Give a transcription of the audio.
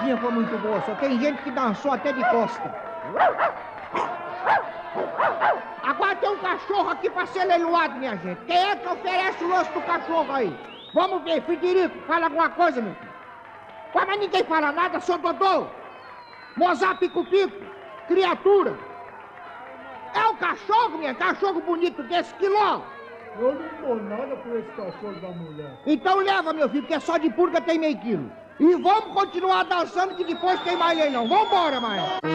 dancinha foi muito boa, só tem gente que dançou até de costa. Agora tem um cachorro aqui pra ser leiloado, minha gente. Quem é que oferece o osso do cachorro aí? Vamos ver, Frederico, fala alguma coisa, meu filho. Ué, mas ninguém fala nada, seu Dodô. Mozart Pico-Pico, criatura. É um cachorro, minha, cachorro bonito desse quilô. Eu não dou nada por esse cachorro da mulher. Então leva, meu filho, porque só de purga tem meio quilo. E vamos continuar dançando que depois tem mais leilão. Vambora, maestro.